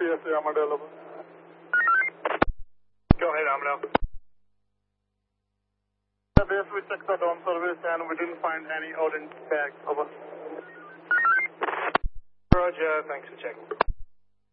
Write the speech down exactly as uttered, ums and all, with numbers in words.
S A Armadillo. Go ahead, Armadillo. Base, we checked the dawn service and we didn't find any orange tags. Over. Roger, thanks for checking.